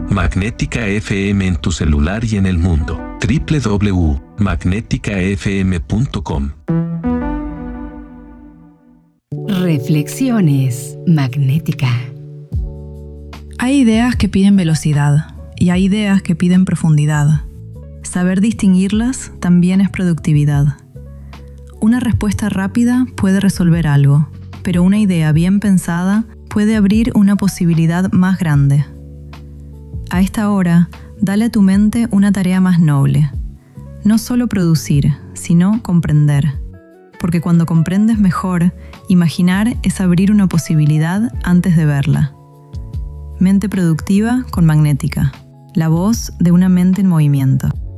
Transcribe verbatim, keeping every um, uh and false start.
Magnética F M en tu celular y en el mundo. doble u doble u doble u punto magnética f m punto com. Reflexiones Magnética. Hay ideas que piden velocidad y hay ideas que piden profundidad. Saber distinguirlas también es productividad. Una respuesta rápida puede resolver algo, pero una idea bien pensada puede abrir una posibilidad más grande. A esta hora, dale a tu mente una tarea más noble. No solo producir, sino comprender. Porque cuando comprendes mejor, imaginar es abrir una posibilidad antes de verla. Mente productiva con Magnética. La voz de una mente en movimiento.